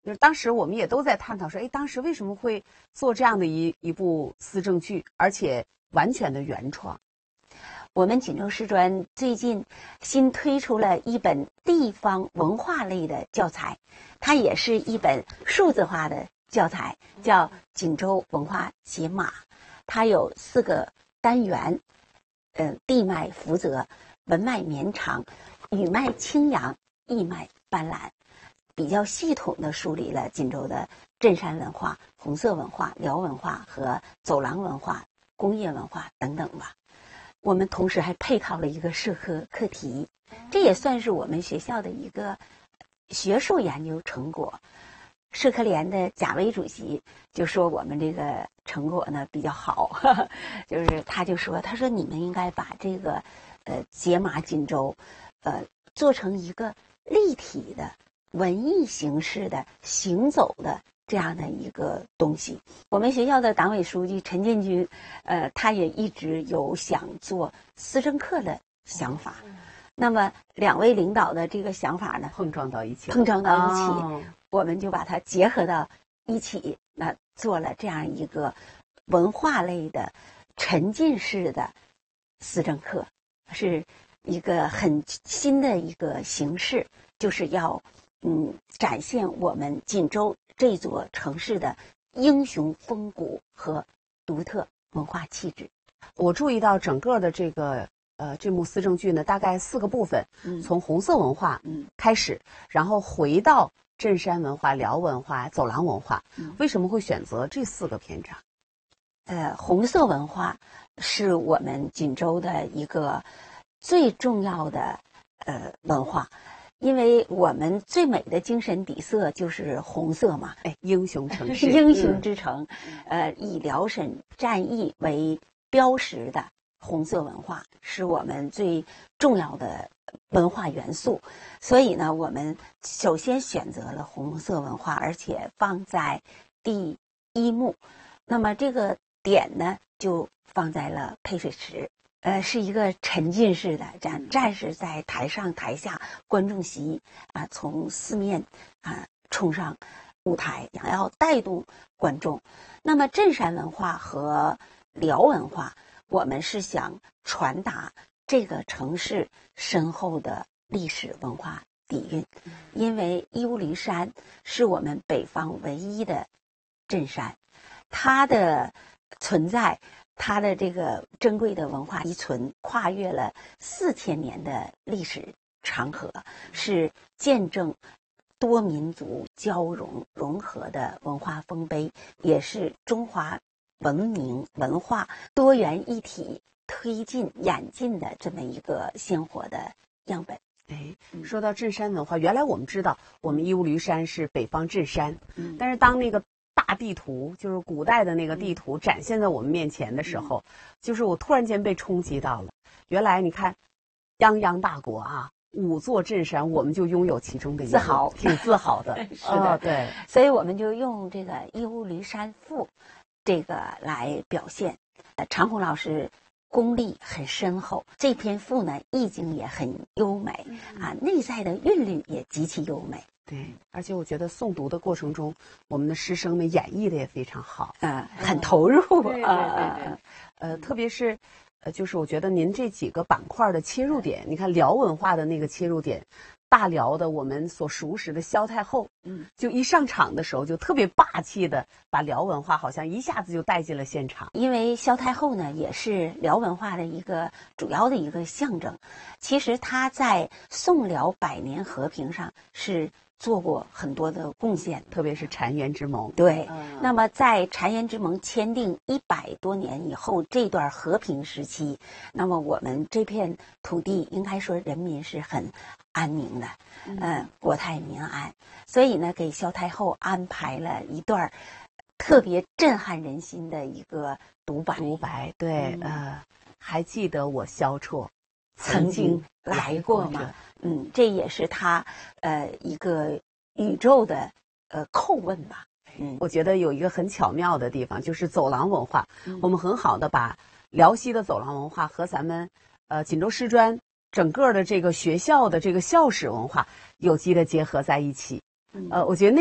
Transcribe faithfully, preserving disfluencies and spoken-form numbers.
就是当时我们也都在探讨说，哎，当时为什么会做这样的一一部思政剧，而且完全的原创。 我们锦州师专最近新推出了一本地方文化类的教材，它也是一本数字化的教材，叫《锦州文化解码》。它有四个单元，呃，地脉福泽、文脉绵长、语脉清扬、意脉斑斓，比较系统地梳理了锦州的镇山文化、红色文化、辽文化和走廊文化、工业文化等等吧。我们同时还配套了一个社科课题，这也算是我们学校的一个学术研究成果。社科联的贾薇主席就说我们这个成果呢比较好，呵呵，就是他就说，他说你们应该把这个呃解码锦州，呃做成一个立体的文艺形式的行走的这样的一个东西。我们学校的党委书记陈建军，呃，他也一直有想做思政课的想法。那么两位领导的这个想法呢， 碰撞到一起， 碰撞到一起， 哦、 我们就把它结合到一起，那做了这样一个文化类的沉浸式的思政课，是一个很新的一个形式，就是要嗯展现我们锦州这座城市的英雄风骨和独特文化气质。 我注意到整个的这个呃这幕思政剧呢，大概四个部分， 嗯、 从红色文化开始，嗯、然后回到镇山文化、辽文化、走廊文化。嗯、为什么会选择这四个篇章？ 呃，红色文化是我们锦州的一个最重要的呃文化。因为我们最美的精神底色就是红色嘛， 哎，英雄城市， 英雄之城，嗯、呃，以辽沈战役为标识的红色文化是我们最重要的文化元素，所以呢，我们首先选择了红色文化，而且放在第一幕。那么这个点呢，就放在了配水池。呃，是一个沉浸式的，这样战士在台上台下，观众席啊，从四面啊冲上舞台，想要带动观众。那么镇山文化和辽文化，我们是想传达这个城市深厚的历史文化底蕴，因为义乌驴山是我们北方唯一的镇山，它的存在。它的这个珍贵的文化遗存跨越了四千年的历史长河，是见证多民族交融融合的文化丰碑，也是中华文明文化多元一体推进演进的这么一个鲜活的样本。 哎，说到镇山文化，原来我们知道我们义乌驴山是北方镇山， 嗯、 但是当那个大地图，就是古代的那个地图展现在我们面前的时候，嗯、就是我突然间被冲击到了。原来你看，泱泱大国啊，五座镇山，我们就拥有其中的一个， 自豪， 挺自豪的。 是的， 哦，对。 所以我们就用这个义乌驴山赋这个来表现。呃，常红老师功力很深厚，这篇赋呢意境也很优美，嗯、啊，内在的韵律也极其优美。 对，而且我觉得诵读的过程中，我们的师生们演绎的也非常好， 啊、呃，很投入啊，对对对对，呃，特别是，呃，就是我觉得您这几个板块的切入点，你看辽文化的那个切入点，大辽的我们所熟识的萧太后，嗯，就一上场的时候就特别霸气的把辽文化好像一下子就带进了现场。 因为萧太后呢也是辽文化的一个主要的一个象征，其实她在宋辽百年和平上是做过很多的贡献， 特别是澶渊之盟。 对，嗯、那么在澶渊之盟签订一百多年以后，这段和平时期，那么我们这片土地应该说人民是很安宁的，嗯、呃，国泰民安。所以呢，给萧太后安排了一段特别震撼人心的一个独白。 独白，对，嗯、呃，还记得我萧绰曾经来过吗？嗯，这也是他呃一个宇宙的呃叩问吧。 嗯，我觉得有一个很巧妙的地方，就是走廊文化，嗯、我们很好的把辽西的走廊文化和咱们呃锦州师专整个的这个学校的这个校史文化有机的结合在一起。嗯、呃，我觉得那。